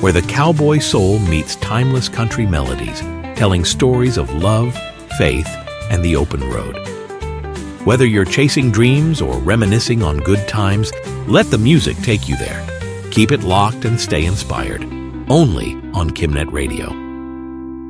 where the cowboy soul meets timeless country melodies, telling stories of love, faith, and the open road. Whether you're chasing dreams or reminiscing on good times, let the music take you there. Keep it locked and stay inspired. Only on KimNet Radio.